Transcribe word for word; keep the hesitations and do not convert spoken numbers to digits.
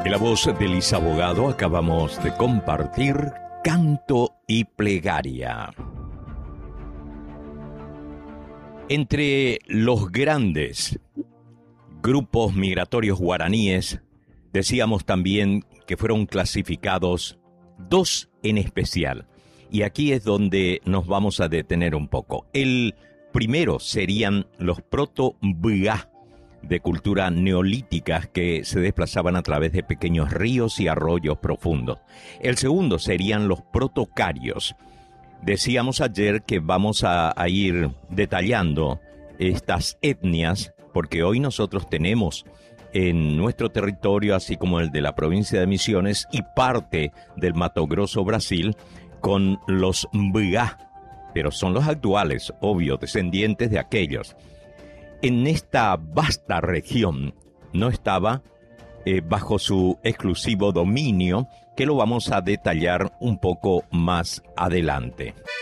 En la voz de Elisa Abogado acabamos de compartir Canto y Plegaria. Entre los grandes grupos migratorios guaraníes, decíamos también que fueron clasificados dos en especial. Y aquí es donde nos vamos a detener un poco. El primero serían los proto-mbga, de cultura neolítica, que se desplazaban a través de pequeños ríos y arroyos profundos. El segundo serían los protocarios. Decíamos ayer que vamos a, a ir detallando estas etnias, porque hoy nosotros tenemos en nuestro territorio, así como el de la provincia de Misiones y parte del Mato Grosso, Brasil, con los mbga, pero son los actuales, obvio, descendientes de aquellos. En esta vasta región no estaba eh, bajo su exclusivo dominio, que lo vamos a detallar un poco más adelante.